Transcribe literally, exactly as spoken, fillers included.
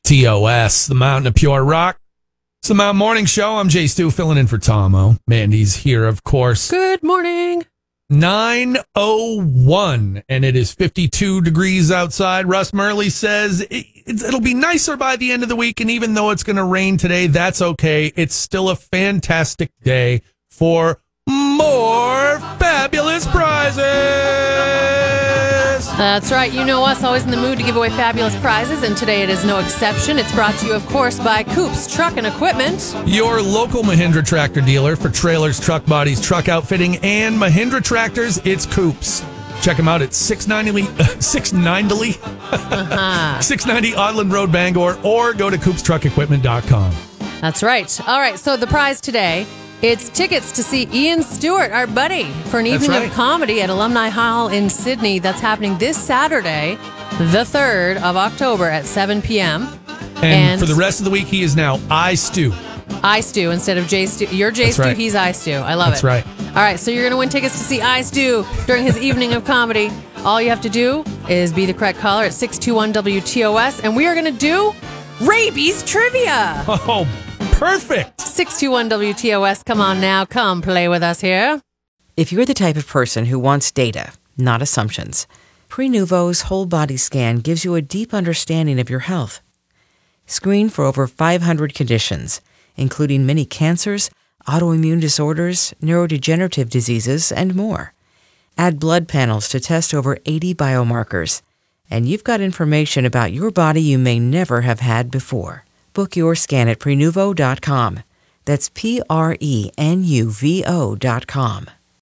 T O S, the Mountain of Pure Rock. It's the Mountain Morning Show. I'm Jay Stu, filling in for Tomo. Mandy's here, of course. Good morning. nine oh one, and it is fifty-two degrees outside. Russ Murley says it, it'll be nicer by the end of the week, and even though it's going to rain today, that's okay. It's still a fantastic day for more fabulous prizes. That's right. You know us, always in the mood to give away fabulous prizes, and today it is no exception. It's brought to you, of course, by Coops Truck and Equipment. Your local Mahindra tractor dealer for trailers, truck bodies, truck outfitting, and Mahindra tractors. It's Coops. Check them out at six ninety, six ninety, uh-huh. six ninety Odland Road, Bangor, or go to coops truck equipment dot com. That's right. All right, so the prize today, it's tickets to see Ian Stewart, our buddy, for an evening right. of comedy at Alumni Hall in Sydney. That's happening this Saturday, the third of October at seven p.m. And, and for the rest of the week, he is now I Stew. I Stew instead of J Stew. You're J That's Stew, right. he's I Stew. I love That's it. right. All right, so you're going to win tickets to see I Stew during his evening of comedy. All you have to do is be the correct caller at six two one W T O S, and we are going to do Rabies Trivia. Oh, perfect. six two one W T O S, come on now, come play with us here. If you're the type of person who wants data, not assumptions, Prenuvo's whole body scan gives you a deep understanding of your health. Screen for over five hundred conditions, including many cancers, autoimmune disorders, neurodegenerative diseases, and more. Add blood panels to test over eighty biomarkers, and you've got information about your body you may never have had before. Book your scan at prenuvo dot com. That's P R E N U V O dot com.